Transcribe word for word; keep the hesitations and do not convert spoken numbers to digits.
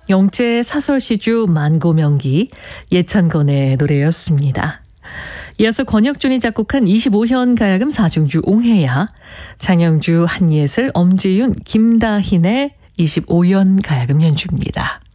영재 사설시주 만고명기 예찬건의 노래였습니다. 이어서 권혁준이 작곡한 이십오 현 가야금 사중주 옹해야, 장영주 한예슬 엄지윤 김다흰의 이십오 현 가야금 연주입니다.